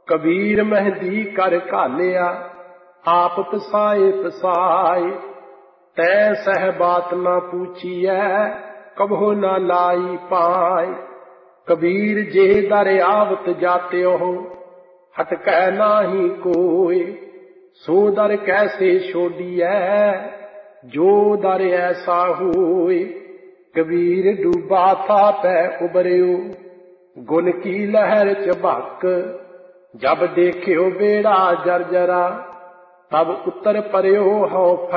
ਕਬੀਰ ਮਹਿੰਦੀ ਕਰ ਘਾਲਿਆ, ਆਪ ਪਸਾਏ ਪਸਾਏ। ਤੈ ਸਹਿ ਬਾਤ ਨਾ ਪੂਛੀਐ, ਕਬਹੁ ਨਾ ਲਾਈ ਪਾਏ। ਕਬੀਰ ਜੇ ਦਰ ਆਵਤ ਜਾਤਿਓ, ਹਟਕੈ ਨਾਹੀ ਕੋਇ। ਸੋ ਦਰ ਕੈਸੇ ਛੋਡੀਐ, ਜੋ ਦਰ ਐਸਾ ਹੋਇ। ਕਬੀਰ ਡੂਬਾ ਥਾ ਪੈ ਉਬਰਿਓ, ਗੁਣ ਕੀ ਲਹਿਰ ਝਬਕ। ਜਬ ਦੇਖਿਓ ਬੇੜਾ ਜਰਜਰਾ, ਤਬ ਉਤਰ ਪਰਿਓ ਹਉ